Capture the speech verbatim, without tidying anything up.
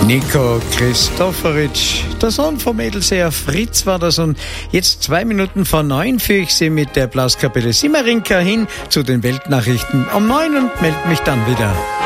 Nico Christopheritsch, der Sohn vom Edelseher Fritz war das, und jetzt zwei Minuten vor neun führe ich Sie mit der Blaskapelle Simmerinka hin zu den Weltnachrichten um neun und melde mich dann wieder.